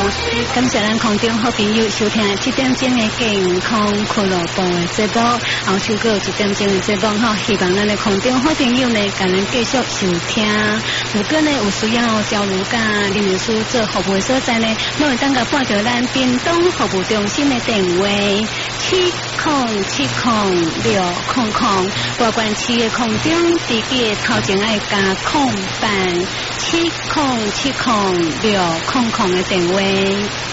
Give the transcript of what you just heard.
感谢咱空中好朋友收听7点钟的健康俱乐部的节目，后首个1点钟的节目哈，希望咱的空中好朋友呢，甲咱继续收听。如果呢有需要交流甲林律师做服务的所在呢，我会当甲拨到咱屏东服务中心的电话7070600，大关市的空中自己的头前爱加空办7070600的电话。